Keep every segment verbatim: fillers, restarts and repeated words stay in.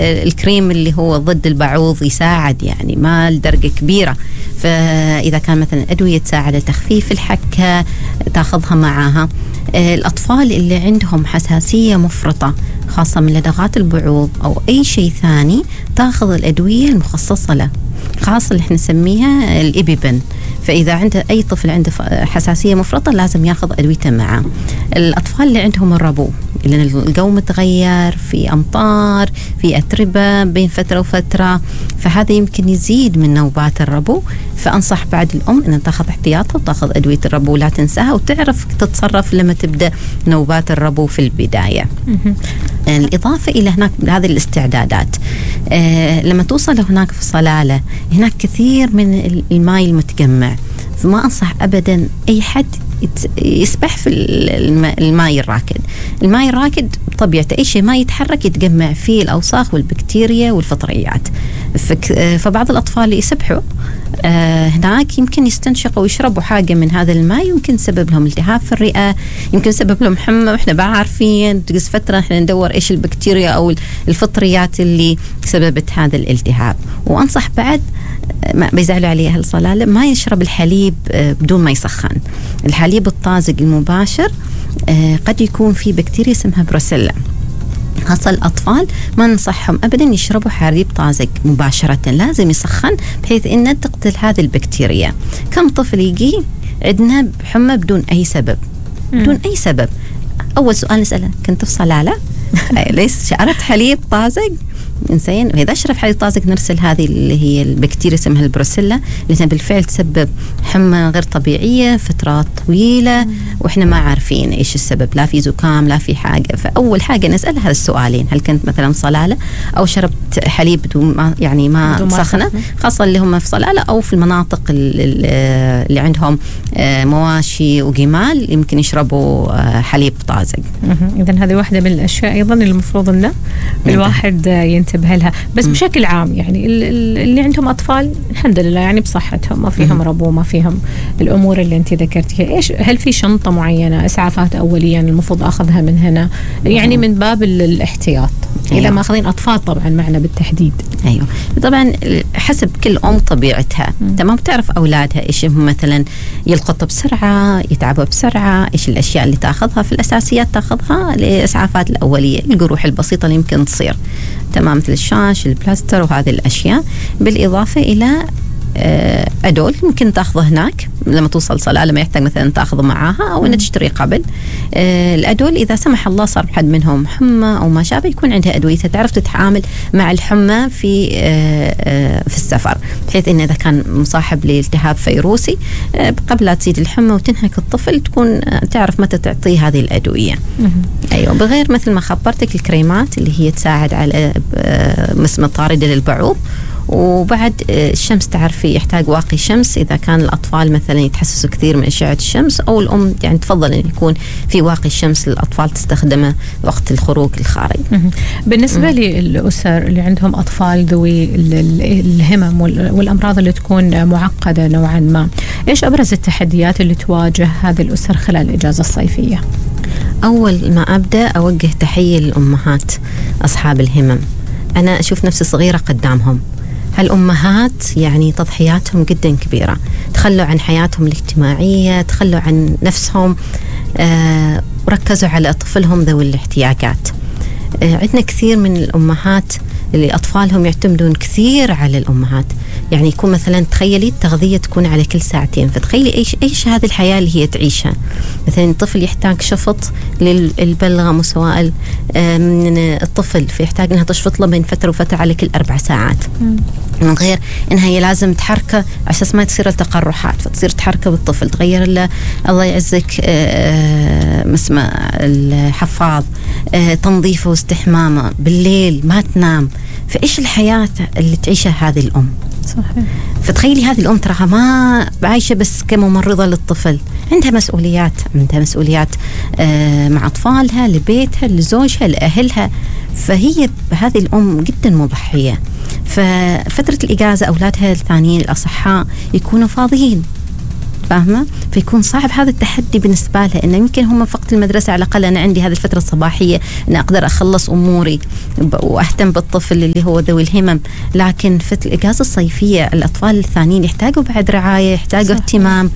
الكريم اللي هو ضد البعوض يساعد، يعني ما لدرجة كبيرة. فإذا كان مثلا أدوية تساعد تخفيف الحكة تاخذها معها. الأطفال اللي عندهم حساسية مفرطة خاصة من لدغات البعوض أو أي شيء ثاني تاخذ الأدوية المخصصة له، خاصة اللي احنا نسميها الإبيبن. فإذا عنده أي طفل عنده حساسية مفرطة لازم ياخذ أدويته معه. الأطفال اللي عندهم الربو، لأن الجو متغير، في أمطار، في أتربة بين فترة وفترة، فهذا يمكن يزيد من نوبات الربو. فأنصح بعد الأم أن تاخذ احتياطها وتاخذ أدوية الربو ولا تنساها، وتعرف تتصرف لما تبدأ نوبات الربو في البداية. الإضافة إلى هناك هذه الاستعدادات، آه لما توصل هناك في صلالة هناك كثير من الماء المتجمع، فما أنصح أبدا أي حد يسبح في الماء الراكد. الماء الراكد طبيعته أي شيء ما يتحرك يتجمع فيه الأوساخ والبكتيريا والفطريات. فبعض الأطفال اللي يسبحوا هناك يمكن يستنشقوا ويشربوا حاجة من هذا الماء، يمكن سبب لهم التهاب في الرئة، يمكن سبب لهم حمى، وإحنا بقى عارفين تقص فترة إحنا ندور إيش البكتيريا أو الفطريات اللي سببت هذا الالتهاب. وأنصح بعد ما بيزعلوا عليه أهل صلالة ما يشرب الحليب بدون ما يسخن. الحليب الطازج المباشر قد يكون فيه بكتيريا اسمها بروسيلا، خاصة الأطفال ما ننصحهم أبدا يشربوا حليب طازج مباشرة، لازم يسخن بحيث إنه تقتل هذه البكتيريا. كم طفل يجي عندنا بحمى بدون أي سبب، بدون أي سبب، أول سؤال نسأله كنت في صلالة؟ ليش شربت حليب طازج؟ إنسان وإذا أشرب حليب طازج نرسل هذه اللي هي البكتيريا اسمها البروسيلا، اللي بالفعل تسبب حمى غير طبيعية فترات طويلة، وإحنا ما عارفين إيش السبب، لا في زكام لا في حاجة. فأول حاجة نسأل هذا السؤالين، هل كنت مثلا صلالة أو شربت حليب بدون ما يعني ما سخنة، خاصة اللي هم في صلالة أو في المناطق اللي عندهم مواشي وجمال يمكن يشربوا حليب طازج. إذن هذه واحدة من الأشياء أيضا اللي المفروض إنه الواحد ينتبه لها. بس م. بشكل عام يعني اللي عندهم أطفال الحمد لله يعني بصحتهم، ما فيهم ربو، ما فيهم الأمور اللي أنت ذكرتيها. إيش هل في شنطة معينة إسعافات أولية المفروض أخذها من هنا يعني من باب الاحتياط؟ أيوة. إذا ما أخذين أطفال طبعا معنا بالتحديد. أيوة طبعا حسب كل أم طبيعتها، تمام، تعرف أولادها إيش هم، مثلا يلقطوا بسرعة، يتعبوا بسرعة، إيش الأشياء اللي تأخذها في الأساسيات تأخذها. الإسعافات الأولية الجروح البسيطة اللي يمكن تصير، تمام، مثل الشاش، البلاستر وهذه الأشياء، بالإضافة إلى أدول ممكن تأخذه هناك لما توصل صلالة، ما يحتاج مثلا تأخذه معاها أو أن تشتري قبل. الأدول إذا سمح الله صار حد منهم حمى أو ما شابه يكون عندها أدويتها تعرف تتعامل مع الحمى في في السفر، بحيث إن إذا كان مصاحب لالتهاب فيروسي قبل لا تزيد الحمى وتنهك الطفل تكون تعرف متى تعطيه هذه الأدوية. أيوة، بغير مثل ما خبرتك الكريمات اللي هي تساعد على مسمى طاردة للبعوض. وبعد الشمس تعرفي يحتاج واقي شمس، إذا كان الأطفال مثلا يتحسسوا كثير من أشعة الشمس، أو الأم يعني تفضل أن يكون في واقي شمس للأطفال تستخدمه وقت الخروج الخارج. بالنسبة للأسر اللي عندهم أطفال ذوي الهمم والأمراض اللي تكون معقدة نوعا ما، إيش أبرز التحديات اللي تواجه هذه الأسر خلال الإجازة الصيفية؟ أول ما أبدأ أوجه تحية للأمهات أصحاب الهمم. أنا أشوف نفسي صغيرة قدامهم. هالأمهات يعني تضحياتهم جدا كبيرة، تخلوا عن حياتهم الاجتماعية، تخلوا عن نفسهم، آه وركزوا على طفلهم ذوي الاحتياجات. آه عندنا كثير من الأمهات اللي أطفالهم يعتمدون كثير على الأمهات، يعني يكون مثلا تخيلي التغذية تكون على كل ساعتين، فتخيلي إيش إيش هذه الحياة اللي هي تعيشها. مثلا الطفل يحتاج شفط للبلغم وسوائل من الطفل، فيحتاج إنها تشفط له بين فترة وفترة على كل أربع ساعات، من غير إنها هي لازم تحركه على أساس ما تصير التقرحات، فتصير تحركه بالطفل، تغير له الله يعزك مسمى الحفاض، تنظيفه واستحمامه بالليل، ما تنام. فإيش الحياة اللي تعيشها هذه الأم؟ صحيح. فتخيلي هذه الأم تراها ما عايشة بس كممرضة للطفل، عندها مسؤوليات، عندها مسؤوليات آه مع أطفالها، لبيتها، لزوجها، لأهلها. فهي هذه الأم جدا مضحية. ففترة الإجازة أولادها الثانيين الأصحاء يكونوا فاضيين، فاهمة؟ فيكون صعب هذا التحدي بالنسبة لها، إنه يمكن هم في وقت المدرسة على الأقل أنا عندي هذه الفترة الصباحية إن أقدر أخلص أموري وأهتم بالطفل اللي هو ذوي الهمم، لكن في الإجازة الصيفية الأطفال الثانيين يحتاجوا بعد رعاية، يحتاجوا اهتمام.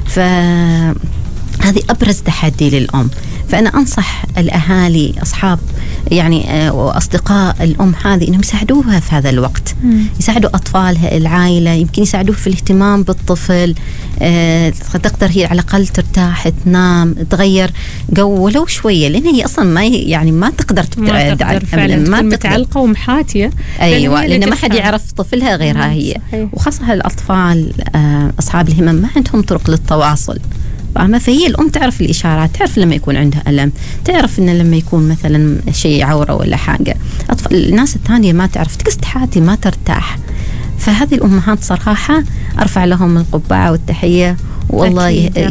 فهذه أبرز تحدي للأم. فأنا أنصح الأهالي أصحاب يعني وأصدقاء الأم هذه إنهم يساعدوها في هذا الوقت، مم. يساعدوا أطفالها، العائلة، يمكن يساعدوه في الاهتمام بالطفل. أه تقدر هي على الأقل ترتاح، تنام، تغير جو ولو شوية، لأن هي أصلا ما يعني ما تقدر تبتعد عن ما تقدر متعلقة ومحاتية. أيوة، لأن ما حد يعرف طفلها غيرها هي. صحيح. وخاصة الأطفال أه أصحاب الهمم ما عندهم طرق للتواصل، فهي الأم تعرف الإشارات، تعرف لما يكون عندها ألم، تعرف إن لما يكون مثلا شيء عورة ولا حاجة. أطفال الناس الثانية ما تعرف، تقصد حياتي ما ترتاح. فهذه الأمهات صراحة أرفع لهم القبعة والتحية، والله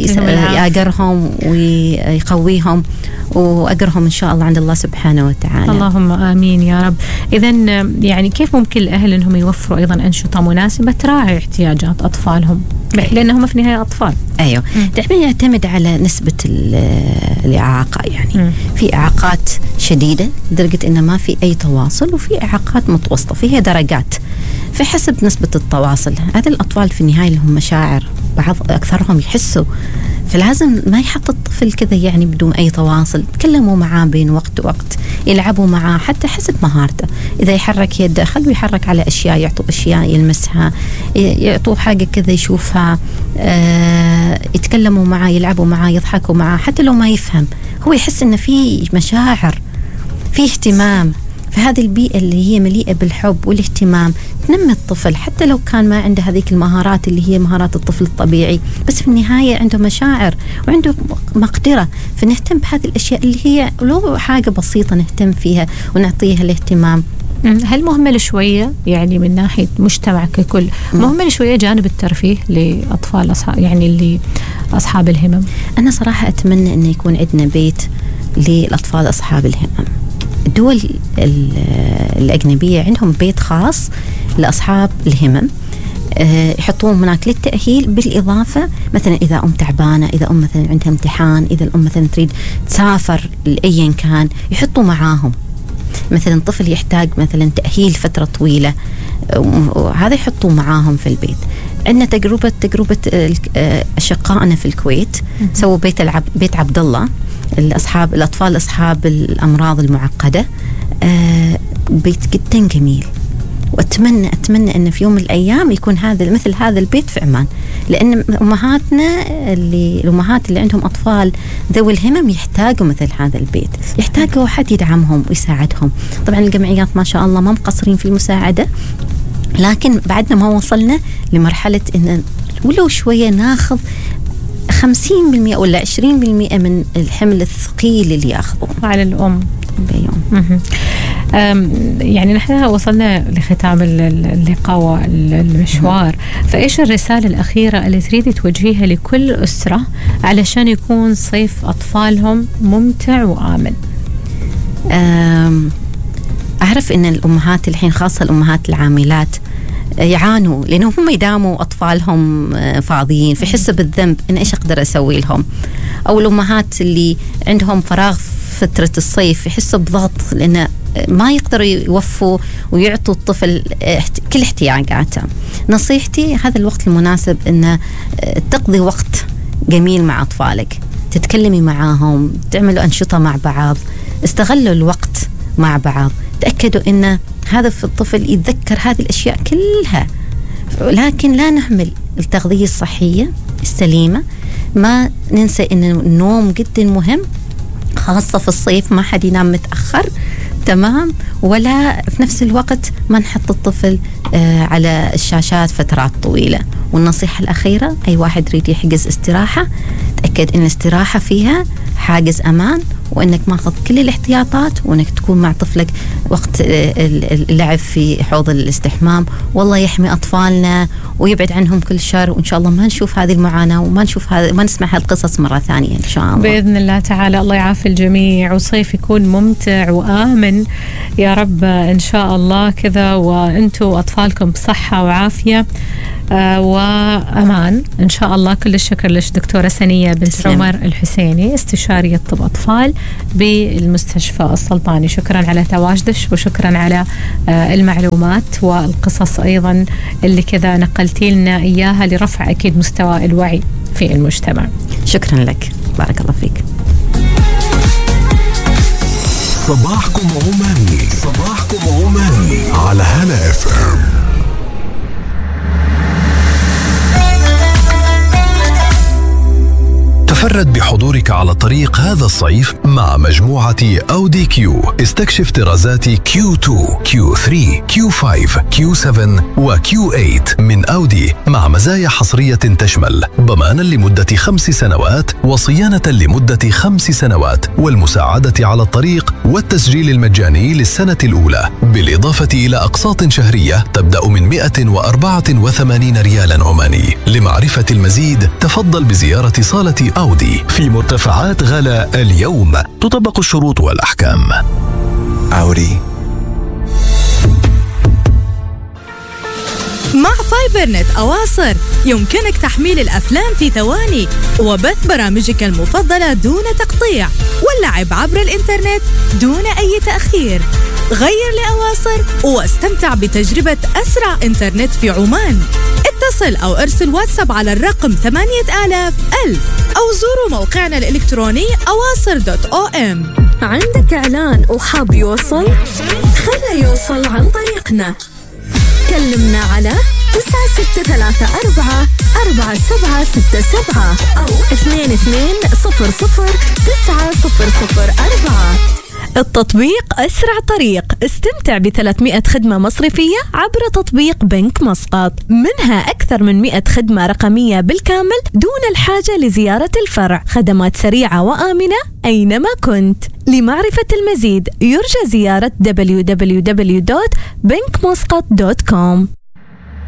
يأجرهم ويقويهم وأجرهم إن شاء الله عند الله سبحانه وتعالى. اللهم آمين يا رب. إذن يعني كيف ممكن الأهل إنهم يوفروا أيضا أنشطة مناسبة تراعي احتياجات أطفالهم، لأنهم في النهاية أطفال؟ أيوه، دائما يعتمد على نسبة الإعاقة. يعني م. في إعاقات شديدة لدرجة إن ما في أي تواصل، وفي إعاقات متوسطة فيها درجات، فحسب نسبة التواصل. هذه الأطفال في النهاية لهم مشاعر، بعض أكثرهم يحسوا، فلازم ما يحط الطفل كذا يعني بدون أي تواصل. تكلموا معاه بين وقت ووقت، يلعبوا معاه حتى حسب مهارته. إذا يحرك يده خلوا يحرك على أشياء، يعطوا أشياء يلمسها، يعطوا حاجة كذا يشوفها، آه يتكلموا معاه، يلعبوا معاه، يضحكوا معاه، حتى لو ما يفهم هو يحس إن في مشاعر، في اهتمام. فهذه البيئة اللي هي مليئة بالحب والاهتمام تنمي الطفل، حتى لو كان ما عنده هذيك المهارات اللي هي مهارات الطفل الطبيعي، بس في النهاية عنده مشاعر وعنده مقدرة. فنهتم بهذه الأشياء اللي هي لو حاجة بسيطة نهتم فيها ونعطيها الاهتمام. هل مهمل شوية يعني من ناحية مجتمع ككل، مهمل شوية جانب الترفيه لأطفال أصحاب يعني اللي أصحاب الهمم؟ أنا صراحة أتمنى أن يكون عندنا بيت للأطفال أصحاب الهمم. الدول الأجنبية عندهم بيت خاص لأصحاب الهمم، يحطوهم هناك للتأهيل، بالإضافة مثلا إذا أم تعبانة، إذا أم مثلا عندها امتحان، إذا الأم مثلا تريد تسافر لأيا كان، يحطوا معاهم. مثلا طفل يحتاج مثلا تأهيل فترة طويلة، وهذا يحطوا معاهم في البيت. عندنا تجربة تجربة أشقائنا في الكويت، سووا بيت العب بيت عبد الله الأصحاب الأطفال أصحاب الأمراض المعقدة. آه بيت جدا جميل، وأتمنى أتمنى أن في يوم من الأيام يكون هذا مثل هذا البيت في عمان، لأن أمهاتنا اللي الأمهات اللي عندهم أطفال ذوي الهمم يحتاجوا مثل هذا البيت، يحتاجوا أحد يدعمهم ويساعدهم. طبعا الجمعيات ما شاء الله ما مقصرين في المساعدة، لكن بعدنا ما وصلنا لمرحلة إن ولو شوية ناخذ خمسين بالمئة ولا عشرين بالمئة من الحمل الثقيل اللي ياخذوه على الأم بيوم. يعني نحن وصلنا لختام اللقاء والمشوار، فإيش الرسالة الأخيرة اللي تريدي توجهيها لكل أسرة علشان يكون صيف أطفالهم ممتع وآمن؟ أعرف إن الأمهات الحين خاصة الأمهات العاملات يعانوا، لأنهم هم يداموا أطفالهم فاضيين، فيحسوا بالذنب إن إيش أقدر أسوي لهم. أو الأمهات اللي عندهم فراغ فترة الصيف يحسوا بضغط لأن ما يقدروا يوفوا ويعطوا الطفل كل احتياجاته. نصيحتي هذا الوقت المناسب إن تقضي وقت جميل مع أطفالك، تتكلمي معاهم، تعملوا أنشطة مع بعض، استغلوا الوقت مع بعض، تأكدوا إن هذا في الطفل يتذكر هذه الأشياء كلها. لكن لا نهمل التغذية الصحية السليمة، ما ننسى إن النوم جدا مهم، خاصة في الصيف ما حد ينام متأخر، تمام، ولا في نفس الوقت ما نحط الطفل آه على الشاشات فترات طويلة. والنصيحة الأخيرة، أي واحد يريد يحجز استراحة تأكد إن الاستراحة فيها حاجز أمان، وإنك ماخذ كل الاحتياطات، وإنك تكون مع طفلك وقت اللعب في حوض الاستحمام. والله يحمي أطفالنا ويبعد عنهم كل شر، وإن شاء الله ما نشوف هذه المعاناة وما نشوف هذا ما نسمع هالقصص مرة ثانية إن شاء الله بإذن الله تعالى. الله يعافي الجميع وصيف يكون ممتع وآمن يا رب إن شاء الله كذا، وأنتوا وأطفالكم بصحة وعافية. آه وأمان إن شاء الله. كل الشكر لك دكتورة سنية بنت عمر الحسيني، استشارية طب أطفال بالمستشفى السلطاني. شكرا على تواجدك وشكرا على آه المعلومات والقصص أيضا اللي كذا نقلتي لنا إياها لرفع أكيد مستوى الوعي في المجتمع. شكرا لك، بارك الله فيك. صباحكم عماني، صباحكم عماني على هلا اف ام. تفرد بحضورك على الطريق هذا الصيف مع مجموعة أودي كيو. استكشف طرازات كيو تو، كيو ثري، كيو فايف، كيو سفن وكيو ثمانية من أودي مع مزايا حصرية تشمل ضمانا لمدة خمس سنوات وصيانة لمدة خمس سنوات والمساعدة على الطريق والتسجيل المجاني للسنة الأولى، بالإضافة إلى أقساط شهرية تبدأ من مئة وأربعة وثمانين ريالا عماني. لمعرفة المزيد تفضل بزيارة صالة أودي في مرتفعات غلا اليوم. تطبق الشروط والأحكام. أودي. مع فايبر نت أواصر يمكنك تحميل الأفلام في ثواني وبث برامجك المفضلة دون تقطيع واللعب عبر الإنترنت دون أي تأخير. غير لأواصر واستمتع بتجربة أسرع إنترنت في عمان. اتصل أو ارسل واتساب على الرقم ثمانية آلاف ألف أو زوروا موقعنا الإلكتروني أواصر دوت أو إم. عندك إعلان وحاب يوصل؟ خليه يوصل عن طريقنا. كلمنا على تسعة ستة ثلاثة أربعة أربعة سبعة ستة سبعة أو اثنين اثنين صفر صفر تسعة صفر صفر أربعة. التطبيق أسرع طريق. استمتع بثلاثمئة خدمة مصرفية عبر تطبيق بنك مسقط، منها أكثر من مئة خدمة رقمية بالكامل دون الحاجة لزيارة الفرع. خدمات سريعة وآمنة أينما كنت. لمعرفة المزيد يرجى زيارة دبليو دبليو دبليو دوت بنك مسقط دوت كوم.